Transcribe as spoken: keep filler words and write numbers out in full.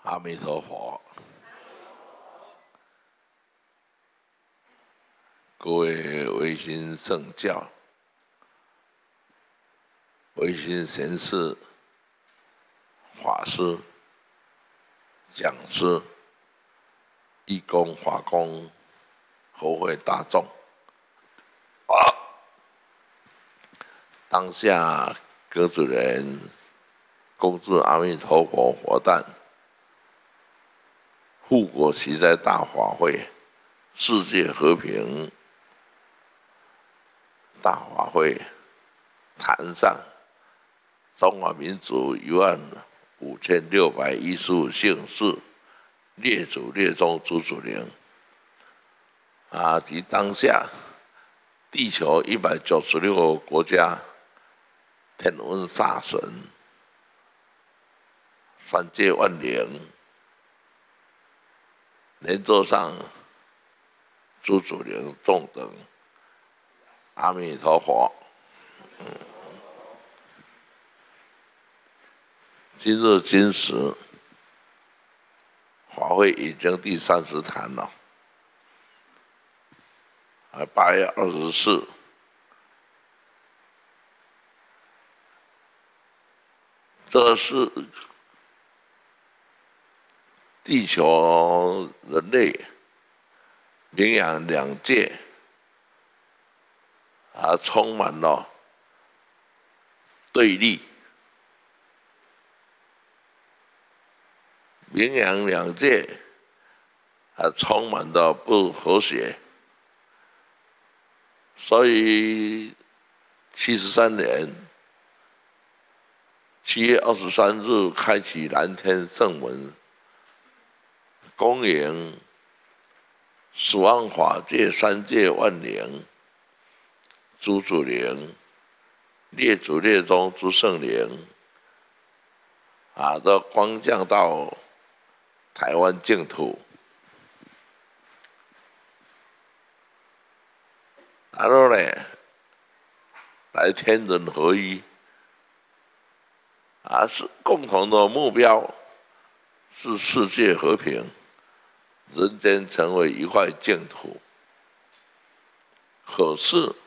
阿弥陀佛，各位维新圣教、维新贤士、法师、讲师、义工、法工、和会大众，啊！当下各主人恭祝阿弥陀佛佛诞，护国祈灾大法会，世界和平大法会坛上，中华民族一万五千六百一十五姓氏列祖列宗祖祖灵啊，及当下地球一百九十六个国家天文煞神三界万灵，莲座上诸祖灵众等，阿弥陀佛。嗯、今日今时，法会已经第三十坛了，啊，八月二十四，这是地球人类名扬两界啊，充满了对立，名扬两界啊，充满了不和谐，所以七十三年七月二十三日开启蓝天圣文，恭迎十方法界三界万灵、诸祖灵、列祖列宗诸圣灵啊，都光降到台湾净土，然后呢，来天人合一啊，是共同的目标，是世界和平，人间成为一块净土。可是